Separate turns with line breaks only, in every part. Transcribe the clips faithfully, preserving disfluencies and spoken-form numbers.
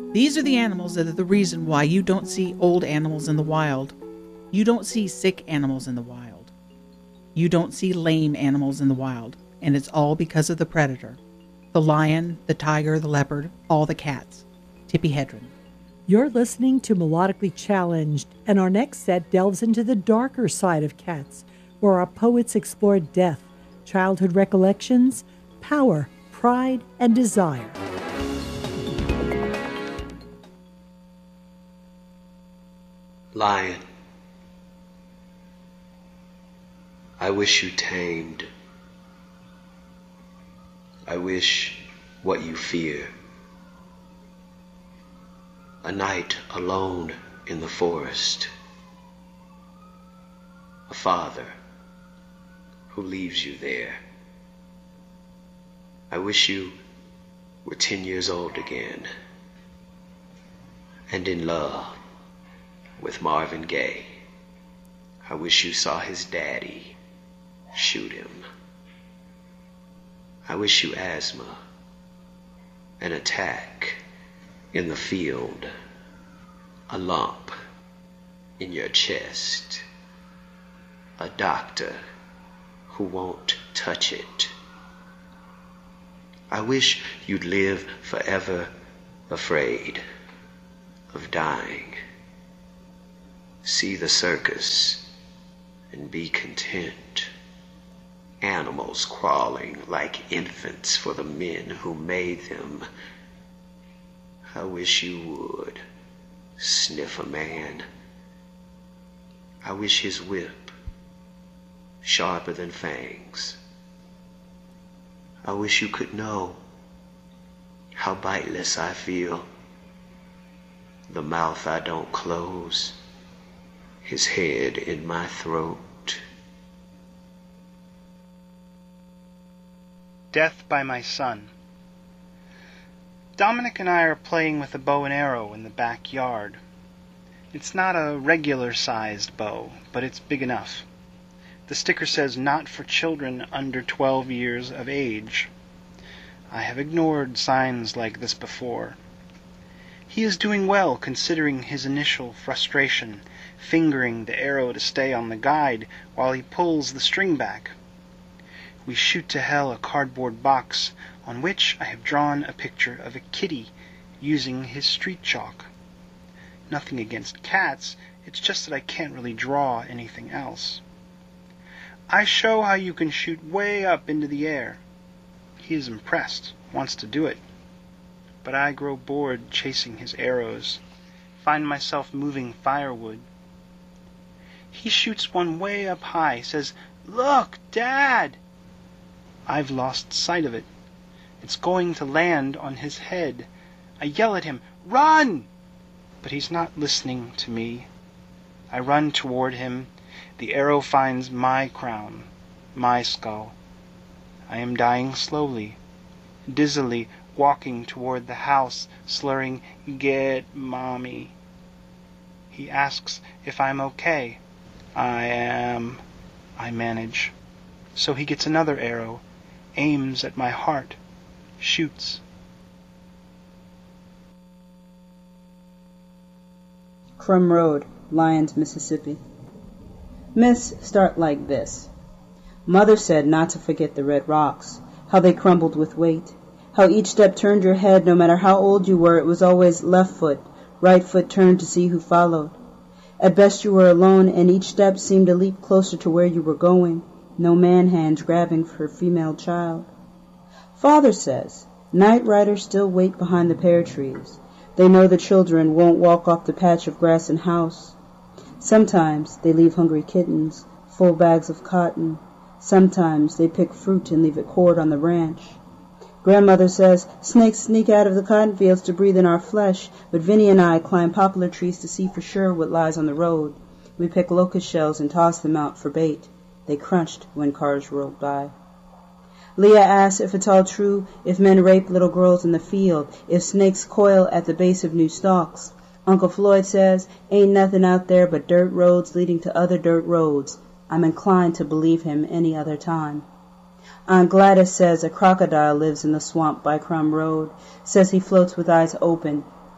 These are the animals that are the reason why you don't see old animals in the wild. You don't see sick animals in the wild. You don't see lame animals in the wild. And it's all because of the predator. The lion, the tiger, the leopard, all the cats. Tippi Hedren.
You're listening to Melodically Challenged, and our next set delves into the darker side of cats, where our poets explore death, childhood recollections, power, pride, and desire.
Lion, I wish you tamed. I wish what you fear. A night alone in the forest. A father who leaves you there. I wish you were ten years old again and in love with Marvin Gaye. I wish you saw his daddy shoot him. I wish you asthma, an attack in the field, a lump in your chest, a doctor who won't touch it. I wish you'd live forever afraid of dying. See the circus and be content. Animals crawling like infants for the men who made them. I wish you would sniff a man. I wish his whip sharper than fangs. I wish you could know how biteless I feel. The mouth I don't close, his head in my throat.
Death by My Son. Dominic and I are playing with a bow and arrow in the backyard. It's not a regular-sized bow, but it's big enough. The sticker says not for children under twelve years of age. I have ignored signs like this before. He is doing well considering his initial frustration, fingering the arrow to stay on the guide while he pulls the string back. We shoot to hell a cardboard box on which I have drawn a picture of a kitty using his street chalk. Nothing against cats, it's just that I can't really draw anything else. I show how you can shoot way up into the air. He is impressed, wants to do it. But I grow bored chasing his arrows, find myself moving firewood. He shoots one way up high, says, "Look, Dad!" I've lost sight of it. It's going to land on his head. I yell at him, "Run!" But he's not listening to me. I run toward him. The arrow finds my crown, my skull. I am dying slowly, dizzily walking toward the house, slurring, "Get Mommy." He asks if I'm okay. I am. I manage. So he gets another arrow, aims at my heart, shoots.
Crum Road, Lyons, Mississippi. Myths start like this. Mother said not to forget the red rocks, how they crumbled with weight, how each step turned your head. No matter how old you were, it was always left foot, right foot turned to see who followed. At best you were alone, and each step seemed a leap closer to where you were going, no man hands grabbing for a female child. Father says, night riders still wait behind the pear trees. They know the children won't walk off the patch of grass and house. Sometimes they leave hungry kittens, full bags of cotton. Sometimes they pick fruit and leave it cored on the ranch. Grandmother says snakes sneak out of the cotton fields to breathe in our flesh, but Vinny and I climb poplar trees to see for sure what lies on the road. We pick locust shells and toss them out for bait. They crunched when cars rolled by. Leah asks if it's all true, if men rape little girls in the field, if snakes coil at the base of new stalks. Uncle Floyd says, ain't nothing out there but dirt roads leading to other dirt roads. I'm inclined to believe him any other time. Aunt Gladys says a crocodile lives in the swamp by Crum Road, says he floats with eyes open,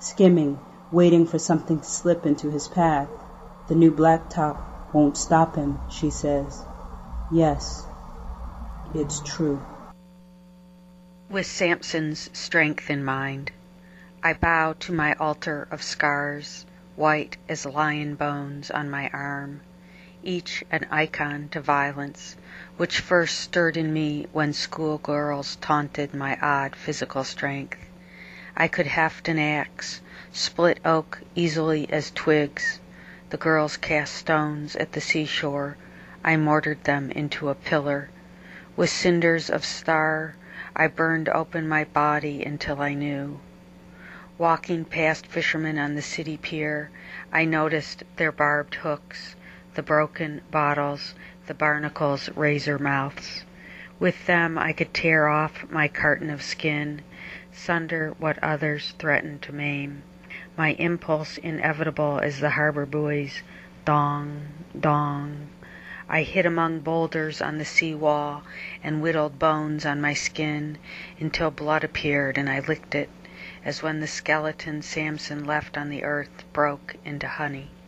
skimming, waiting for something to slip into his path. The new blacktop won't stop him, she says. Yes, it's true.
With Samson's strength in mind, I bow to my altar of scars, white as lion bones on my arm, each an icon to violence, which first stirred in me when schoolgirls taunted my odd physical strength. I could heft an axe, split oak easily as twigs. The girls cast stones at the seashore. I mortared them into a pillar. With cinders of star, I burned open my body until I knew. Walking past fishermen on the city pier, I noticed their barbed hooks, the broken bottles, the barnacles' razor mouths. With them I could tear off my carton of skin, sunder what others threatened to maim. My impulse inevitable as the harbor buoys, dong, dong. I hid among boulders on the sea wall and whittled bones on my skin until blood appeared and I licked it, as when the skeleton Samson left on the earth broke into honey.